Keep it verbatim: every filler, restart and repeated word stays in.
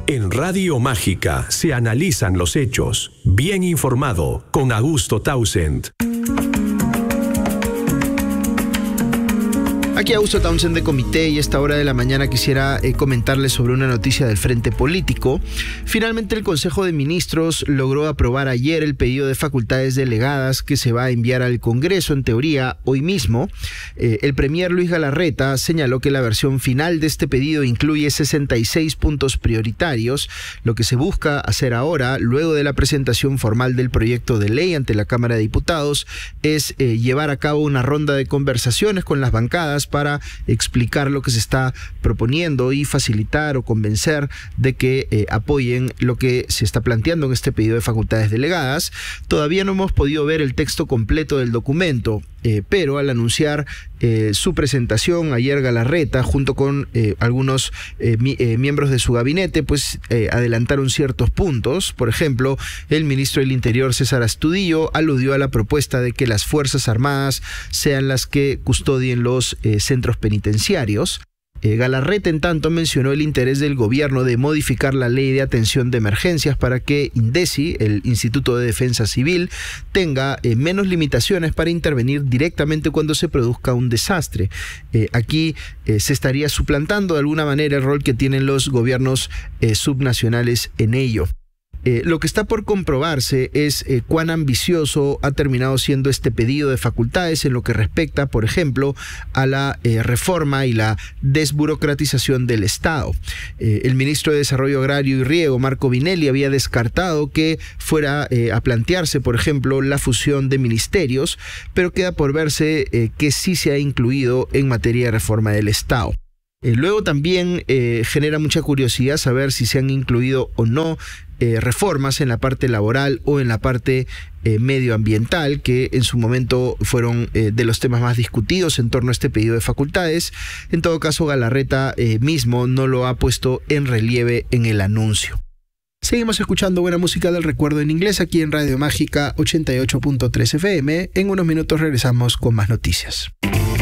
En Radio Mágica se analizan los hechos. Bien informado con Augusto Townsend. Aquí Augusto Townsend de Comité, y a esta hora de la mañana quisiera eh, comentarles sobre una noticia del Frente Político. Finalmente el Consejo de Ministros logró aprobar ayer el pedido de facultades delegadas que se va a enviar al Congreso, en teoría, hoy mismo. Eh, el premier Luis Galarreta señaló que la versión final de este pedido incluye sesenta y seis puntos prioritarios. Lo que se busca hacer ahora, luego de la presentación formal del proyecto de ley ante la Cámara de Diputados, es eh, llevar a cabo una ronda de conversaciones con las bancadas para explicar lo que se está proponiendo y facilitar o convencer de que eh, apoyen lo que se está planteando en este pedido de facultades delegadas. Todavía no hemos podido ver el texto completo del documento, eh, pero al anunciar eh, su presentación ayer, Galarreta, junto con eh, algunos eh, mi, eh, miembros de su gabinete, pues eh, adelantaron ciertos puntos. Por ejemplo, el ministro del Interior, César Astudillo, aludió a la propuesta de que las Fuerzas Armadas sean las que custodien los eh, centros penitenciarios. Eh, Galarreta, en tanto, mencionó el interés del gobierno de modificar la ley de atención de emergencias para que INDECI, el Instituto de Defensa Civil, tenga eh, menos limitaciones para intervenir directamente cuando se produzca un desastre. Eh, aquí eh, se estaría suplantando de alguna manera el rol que tienen los gobiernos eh, subnacionales en ello. Eh, lo que está por comprobarse es eh, cuán ambicioso ha terminado siendo este pedido de facultades en lo que respecta, por ejemplo, a la eh, reforma y la desburocratización del Estado. Eh, el ministro de Desarrollo Agrario y Riego, Marco Vinelli, había descartado que fuera eh, a plantearse, por ejemplo, la fusión de ministerios, pero queda por verse eh, que sí se ha incluido en materia de reforma del Estado. Eh, luego también eh, genera mucha curiosidad saber si se han incluido o no eh, reformas en la parte laboral o en la parte eh, medioambiental, que en su momento fueron eh, de los temas más discutidos en torno a este pedido de facultades. En todo caso, Galarreta eh, mismo no lo ha puesto en relieve en el anuncio. Seguimos escuchando buena música del recuerdo en inglés aquí en Radio Mágica ochenta y ocho punto tres F M. En unos minutos regresamos con más noticias.